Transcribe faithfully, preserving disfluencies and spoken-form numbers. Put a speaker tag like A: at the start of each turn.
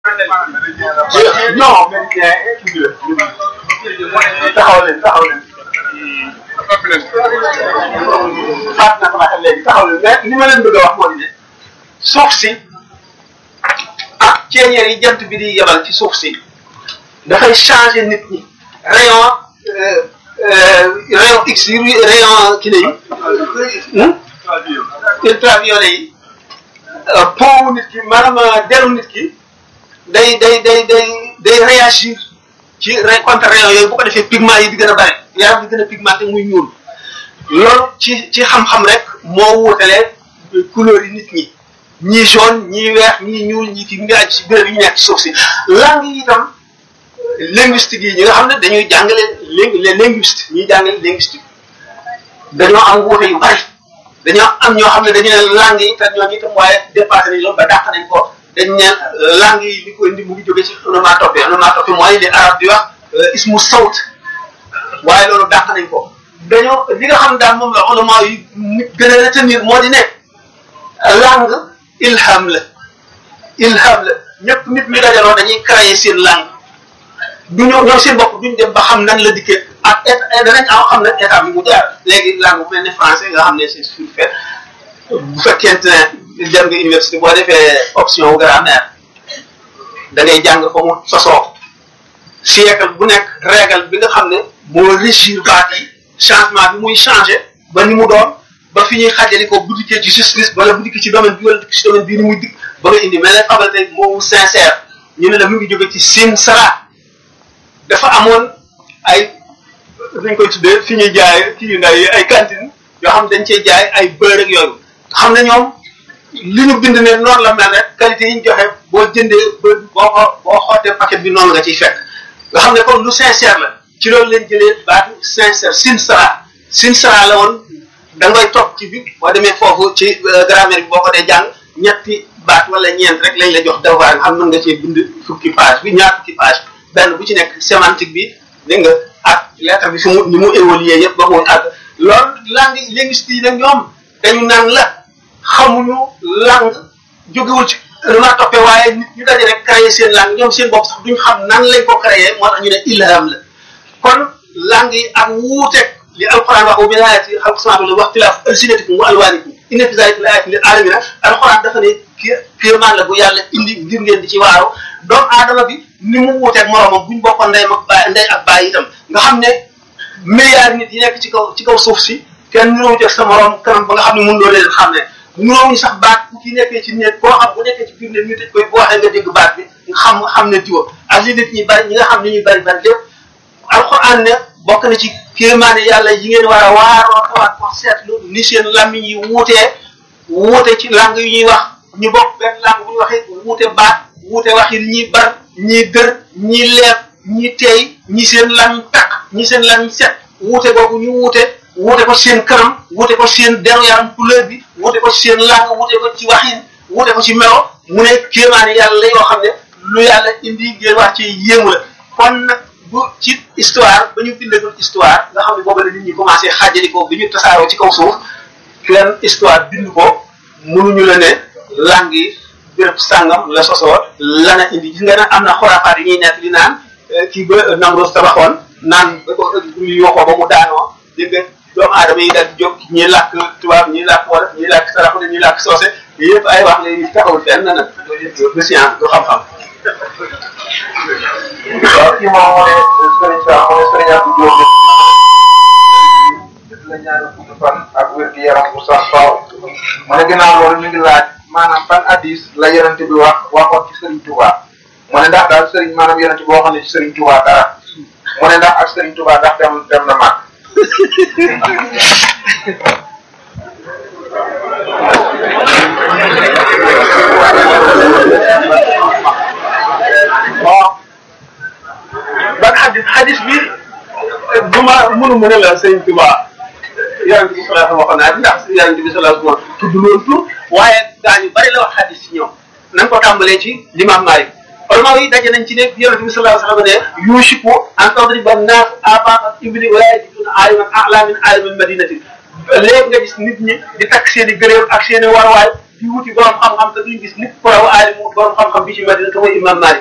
A: non taxaw leen taxaw leen faat na sama xel léegi taxaw leen mais li ma leen bëgg a wax moo di ne suuf si ak ceeñeer yi jant bi di yebal ci suuf si dafay changer nit ñi rayon rayon X yi rayon kii yi ultraviolet yi pont nit ki maanaam deru nit ki day day day day day réagir ci contre rayon yooyu bu ko defee pigment yi di gën a bare yaram di gën a pigmenté muy ñuul loolu ci ci xam-xam rek moo wuutalee couleur yi nit ñi ñii jaune ñii weex ñii ñuul ñii ki ngi aju ci béréb yi ñu nekk ci suuf si langue yi itam linguistique yi ñi nga xam ne dañuy jàngale les linguistes ñuy jàngale linguistique dañoo am wuute yu bari dañoo am ñoo xam ne dañu ne langue yi te ñooñu itam waaye dépassé nañ loolu ba dàq nañ ko dañ ne langue yi li ko indi mu ngi jóge ci onomatopée onomatopée mooy li arab di wax ismu sawt waaye loolu dàq nañ ko dañoo li nga xam daal moom la ulama yi nit gën a retenir moo di ne langue ilham la ilham la ñëpp nit ñi dajaloo dañuy créer seen langue du ñoo ñoom seen bopp duñ dem ba xam nan la dikkee ak état danañ am xam na état bi mu jaar léegi langue bu mel ne français nga xam ne c'est surfait bu fekkente ne jàng nga université boo defee option grammaire da ngay jàng fa mu sosoo siècle bu nekk règle bi nga xam ne moo régir baat yi changement bi muy changé ba ni mu doon ba fi ñuy xajali ko bu dikkee ci justice wala bu dikkee ci domaine bi wala ci domaine bii ni muy dikk ba nga indi mais nag xamal tey moomu sincère ñu ne la mu ngi jóge ci sin sara dafa amoon ay dañ koy tuddee fi ñuy jaay kii yu ndaw yi ay cantine yoo xam dañ cee jaay ay beurre ak yooyu xam ne ñoom li ñu bind ne noonu la mel rek qualité yi ñu joxe boo jëndee ba boo ko boo xootee paquet bi noonu nga ciy fekk nga xam ne kon lu sincère la ci loolu lañ jëlee baatu sincère sin sara sin sara la woon da ngay topp ci bi boo demee foofu ci grammaire bi boo ko dee jàng ñetti baat wala ñeent rek lañ la jox devoir nga xam mën nga cee bind fukki page bi ñaar fukki page benn bu ci nekk sémantique bi dégg nga ak lettre bi fi mu ni mu évolué yëpp ba muy àgg loolu langue linguistique yi nag ñoom dañu naan la xamuñu langue jógewul ci dama toppee waaye nit ñu daje rek créé seen langue ñoom seen bopp sax duñ xam nan lañ ko créé moo tax ñu ne ilham la kon langue yi ak wuuteeg li alquran wax bi ayati alquran wax xilaaf alsinatikum wa alwanikum inna fi zalika la ayatin lil alamin alquran dafa ne kéemaan la bu yàlla indi ngir ngeen di ci waaru doomu aadama bi ni mu wuuteeg moromam buñ bokkoon ndey ak baay ndey ak baay itam nga xam ne milliards nit yi nekk ci kaw ci kaw suuf si kenn ñëw ci sa morom kanam ba nga xam ne mën loo leen xam ne ñoom sax baat bu ki nekkee ci néeg koo xam bu nekkee ci biir ne ñu tëj koy boo waxee nga dégg baat bi nga xam nga xam ne diwa ak li nit ñi bari ñi nga xam ne ñuy bari bari lépp alxuraan ne bokk na ci kéemaane yàlla yi ngeen war a waaroo xawaat ko seetlu ni seen làmmiñ yi wuutee wuute ci langue yu ñuy wax ñu bokk benn langue bu ñu waxee wuute baat wuute wax yi ñuy bar ñii dër ñii leer ñii teey ñi seen làmmiñ takk ñi seen làmmiñ set wuute boobu ñu wuute wuute ko seen kanam wuute ko seen deru yaram couleur bi wuute ko seen langue wuute ko ci waxin wuute ko ci melo mu ne kéemaane yàlla la yoo xam ne lu yàlla indi ngeen wax ci yéemu la kon nag bu ci histoire ba ñu bindagul histoire nga xam ne boobu la nit ñi commencé xaajali ko bi ñu tasaaroo ci kaw suuf kenn histoire bind ko mënuñu la ne langue yi béréb sàngam la sosoo lana indi gis nga nag am na xoraafaat yi ñuy nekk di naan kii ba Namroos tabaxoon naan ba ko yokkoo ba mu daanoo dégg nga doomu aadama yi daal di jóg ñi làkk tubaab ñi làkk wolof ñi làkk saraxule ñi làkk soose yëpp ay wax la taxawul fenn nag du science du xam-xam.
B: waaw kii moom moo ne Serigne Sa moo ne Serigne Abdou Diop def la ñaari fukki fan ak wér gi yaram bu sax faaw mu ne ginnaaw loolu ñu ngi laaj maanaam ban hadis la yonente bi wax waxoon ci Serigne Touba mu ne ndax daal Serigne maanaam yonente bi waxoon ne ci Serigne Touba dara mu ne ndax ak Serigne Touba ndax dem dem na màgg.
A: waaw ban hadis hadis bi du ma mënu mën a la Serigne Touba yonente bi sallallahu alayhi wa sallam waxoon naa ndax yonente bi sallallahu alayhi wa sallam tudd loolu tur waaye daañu bari la wax hadis ci ñoom nañ ko tàmbalee ci l'imam Malik ulama yi daje nañ ci ne yonente bi sallallahu alayhi wa sallam ne yushiku an tadriba an-nas abaq ibli wa la yajiduna aliman a'la min alim al-madinati léegi nga gis nit ñi di takk seen i gëréem ak seen i warwaay di wuti borom xam-xam te duñ gis mukk borom aalimu borom xam-xam bi ci Madina te mooy imam Malik